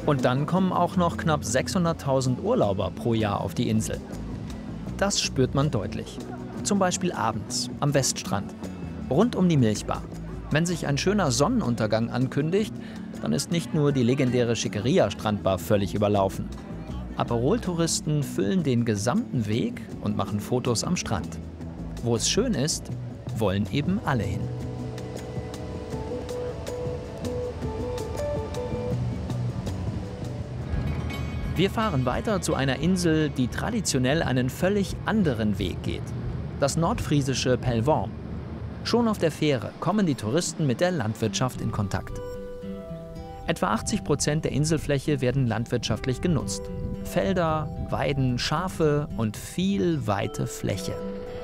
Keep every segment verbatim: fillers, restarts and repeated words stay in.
Und dann kommen auch noch knapp sechshunderttausend Urlauber pro Jahr auf die Insel. Das spürt man deutlich. Zum Beispiel abends am Weststrand, rund um die Milchbar. Wenn sich ein schöner Sonnenuntergang ankündigt, dann ist nicht nur die legendäre Schickeria-Strandbar völlig überlaufen. Aperol-Touristen füllen den gesamten Weg und machen Fotos am Strand. Wo es schön ist, wollen eben alle hin. Wir fahren weiter zu einer Insel, die traditionell einen völlig anderen Weg geht. Das nordfriesische Pellworm. Schon auf der Fähre kommen die Touristen mit der Landwirtschaft in Kontakt. Etwa achtzig Prozent der Inselfläche werden landwirtschaftlich genutzt. Felder, Weiden, Schafe und viel weite Fläche.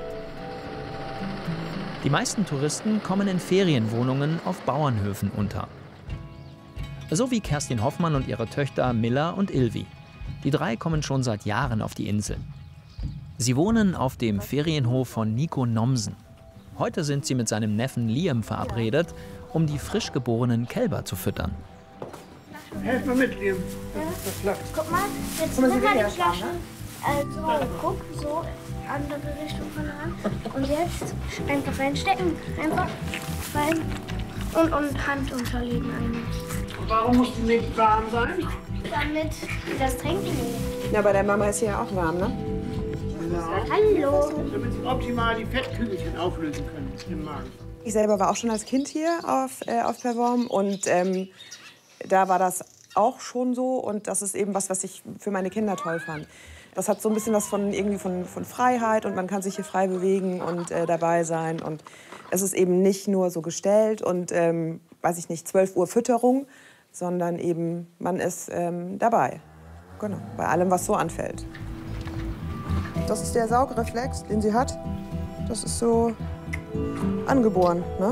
Die meisten Touristen kommen in Ferienwohnungen auf Bauernhöfen unter. So wie Kerstin Hoffmann und ihre Töchter Milla und Ilvi. Die drei kommen schon seit Jahren auf die Insel. Sie wohnen auf dem Ferienhof von Nico Nomsen. Heute sind sie mit seinem Neffen Liam verabredet, um die frisch geborenen Kälber zu füttern. Helf mir mit, Liam. Das ist das Guck mal, jetzt nimm mal die Flaschen. Also, guck, so, andere Richtung von der Hand. Und jetzt einfach reinstecken. Einfach rein. Und, und Hand unterlegen eigentlich. Warum muss die Milch warm sein? Damit das Trinken. Ja, bei der Mama ist hier auch warm, ne? Genau. Hallo. Damit sie optimal die Fettkügelchen auflösen können im Magen. Ich selber war auch schon als Kind hier auf, äh, auf Pellworm und ähm, da war das auch schon so und das ist eben was, was ich für meine Kinder toll fand. Das hat so ein bisschen was von, irgendwie von, von Freiheit und man kann sich hier frei bewegen und äh, dabei sein. Und es ist eben nicht nur so gestellt und, ähm, weiß ich nicht, zwölf Uhr Fütterung, sondern eben man ist ähm, dabei. Genau, bei allem, was so anfällt. Das ist der Saugreflex, den sie hat. Das ist so angeboren, ne?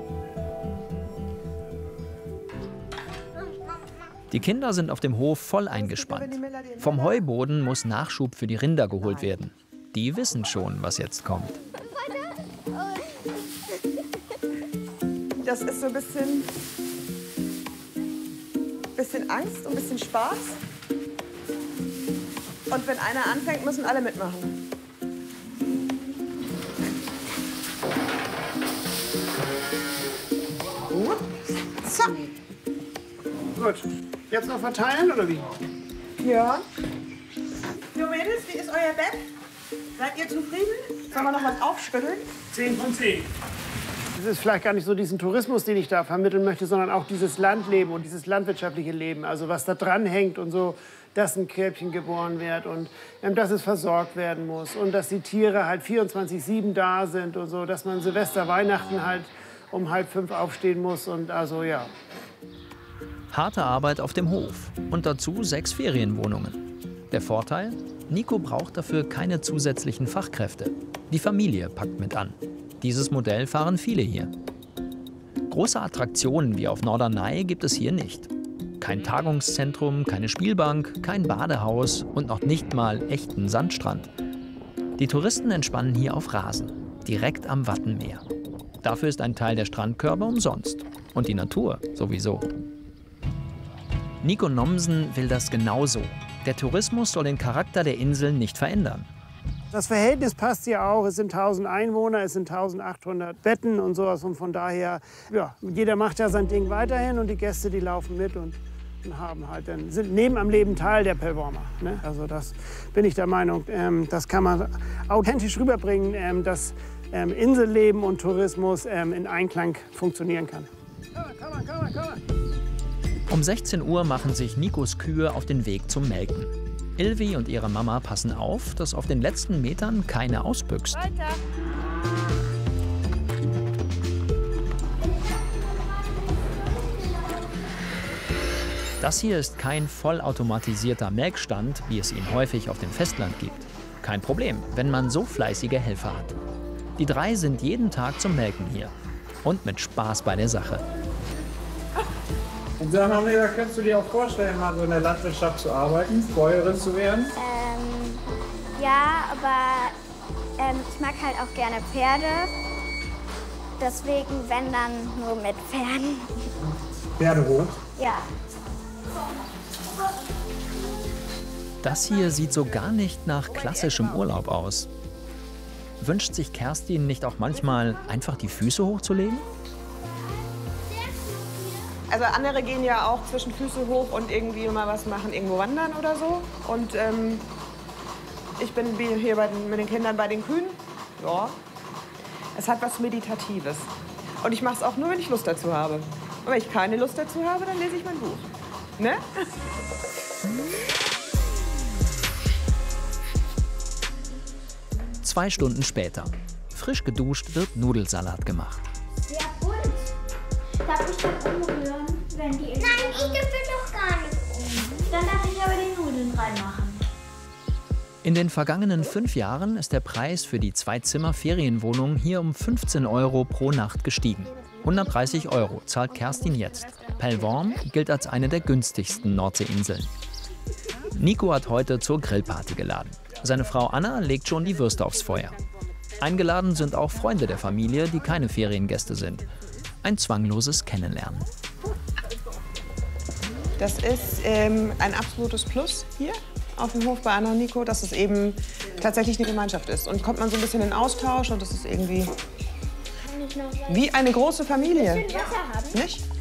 Die Kinder sind auf dem Hof voll eingespannt. Vom Heuboden muss Nachschub für die Rinder geholt werden. Die wissen schon, was jetzt kommt. Das ist so ein bisschen, bisschen Angst und ein bisschen Spaß. Und wenn einer anfängt, müssen alle mitmachen. Gut. Zack. Gut. Jetzt noch verteilen, oder wie? Ja. So, Mädels, wie ist euer Bett? Seid ihr zufrieden? Sollen wir noch was aufschütteln? Zehn von zehn. Es ist vielleicht gar nicht so diesen Tourismus, den ich da vermitteln möchte, sondern auch dieses Landleben und dieses landwirtschaftliche Leben. Also was da dran hängt und so, dass ein Kälbchen geboren wird und ähm, dass es versorgt werden muss. Und dass die Tiere halt vierundzwanzig sieben da sind und so. Dass man Silvester, Weihnachten halt um halb fünf aufstehen muss und also ja. Harte Arbeit auf dem Hof und dazu sechs Ferienwohnungen. Der Vorteil? Nico braucht dafür keine zusätzlichen Fachkräfte. Die Familie packt mit an. Dieses Modell fahren viele hier. Große Attraktionen wie auf Norderney gibt es hier nicht. Kein Tagungszentrum, keine Spielbank, kein Badehaus und noch nicht mal echten Sandstrand. Die Touristen entspannen hier auf Rasen, direkt am Wattenmeer. Dafür ist ein Teil der Strandkörbe umsonst. Und die Natur sowieso. Nico Nomsen will das genauso. Der Tourismus soll den Charakter der Insel nicht verändern. Das Verhältnis passt ja auch. Es sind tausend Einwohner, es sind eintausendachthundert Betten und sowas. Und von daher, ja, jeder macht ja sein Ding weiterhin und die Gäste, die laufen mit und, und haben halt dann, sind neben am Leben Teil der Pellwormer. Ne? Also das bin ich der Meinung, ähm, das kann man authentisch rüberbringen, ähm, dass ähm, Inselleben und Tourismus ähm, in Einklang funktionieren kann. Komm mal, komm mal, komm mal. Um sechzehn Uhr machen sich Nikos Kühe auf den Weg zum Melken. Ilvi und ihre Mama passen auf, dass auf den letzten Metern keine ausbüchst. Weiter. Das hier ist kein vollautomatisierter Melkstand, wie es ihn häufig auf dem Festland gibt. Kein Problem, wenn man so fleißige Helfer hat. Die drei sind jeden Tag zum Melken hier. Und mit Spaß bei der Sache. Und sag mal, Mira, kannst du dir auch vorstellen, mal so in der Landwirtschaft zu arbeiten, Bäuerin zu werden? Ähm, ja, aber ähm, ich mag halt auch gerne Pferde. Deswegen, wenn dann nur mit Pferden. Pferdehof? Ja. Das hier sieht so gar nicht nach klassischem Urlaub aus. Wünscht sich Kerstin nicht auch manchmal, einfach die Füße hochzulegen? Also andere gehen ja auch zwischen Füße hoch und irgendwie mal was machen, irgendwo wandern oder so. Und ähm, ich bin hier bei den, mit den Kindern bei den Kühen. Ja, es hat was Meditatives. Und ich mache es auch nur, wenn ich Lust dazu habe. Und wenn ich keine Lust dazu habe, dann lese ich mein Buch. Ne? Zwei Stunden später. Frisch geduscht wird Nudelsalat gemacht. Ja, und? Darf ich dann umrühren, wenn die... Nein, ich dürfte doch gar nicht um. Dann darf ich aber die Nudeln reinmachen. In den vergangenen fünf Jahren ist der Preis für die Zwei-Zimmer-Ferienwohnung hier um fünfzehn Euro pro Nacht gestiegen. hundertdreißig Euro zahlt Kerstin jetzt. Pellworm gilt als eine der günstigsten Nordseeinseln. Nico hat heute zur Grillparty geladen. Seine Frau Anna legt schon die Würste aufs Feuer. Eingeladen sind auch Freunde der Familie, die keine Feriengäste sind. Ein zwangloses Kennenlernen. Das ist ähm, ein absolutes Plus hier auf dem Hof bei Anna und Nico, dass es eben tatsächlich eine Gemeinschaft ist. Und kommt man so ein bisschen in Austausch und das ist irgendwie wie eine große Familie. Wasser haben? Nicht?